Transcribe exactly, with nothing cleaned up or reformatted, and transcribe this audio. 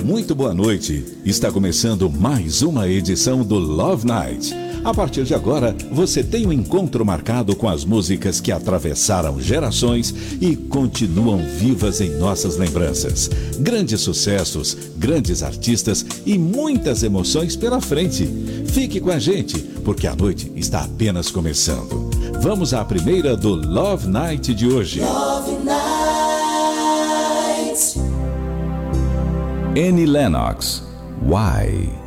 muito boa noite. Está começando mais uma edição do Love Night. A partir de agora, você tem um encontro marcado com as músicas que atravessaram gerações e continuam vivas em nossas lembranças. Grandes sucessos, grandes artistas e muitas emoções pela frente. Fique com a gente, porque a noite está apenas começando. Vamos à primeira do Love Night de hoje. Love Night. Annie Lennox, Why?